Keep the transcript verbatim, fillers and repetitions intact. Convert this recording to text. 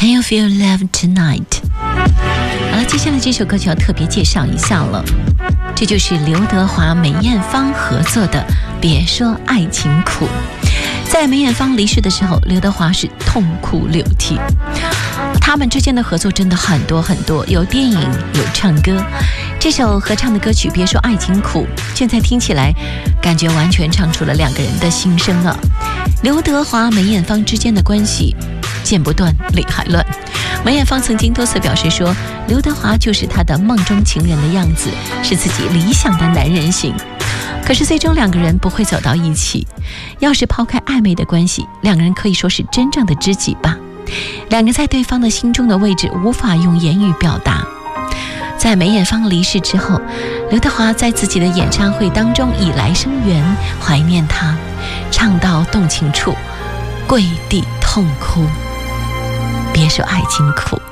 Can you feel love tonight？ 好了，接下来这首歌就要特别介绍一下了，这就是刘德华、梅艳芳合作的《别说爱情苦》。在梅艳芳离世的时候，刘德华是痛哭流涕。他们之间的合作真的很多很多，有电影，有唱歌。这首合唱的歌曲《别说爱情苦》，现在听起来感觉完全唱出了两个人的心声啊。刘德华、梅艳芳之间的关系剪不断，理还乱。梅艳芳曾经多次表示说，刘德华就是她的梦中情人的样子，是自己理想的男人型。可是最终两个人不会走到一起。要是抛开暧昧的关系，两个人可以说是真正的知己吧。两个在对方的心中的位置无法用言语表达。在梅艳芳离世之后，刘德华在自己的演唱会当中以来生缘怀念她，唱到动情处跪地痛哭，别说爱情苦。